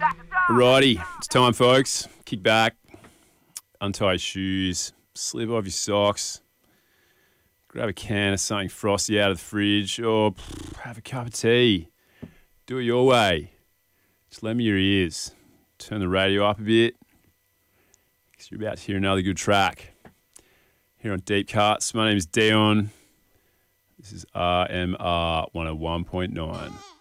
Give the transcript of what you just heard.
Righty, it's time, folks. Kick back, untie your shoes, slip off your socks, grab a can of something frosty out of the fridge, or have a cup of tea. Do it your way. Just lend me your ears. Turn the radio up a bit, because you're about to hear another good track. Here on Deep Cuts, my name is Dion. This is RMR 101.9.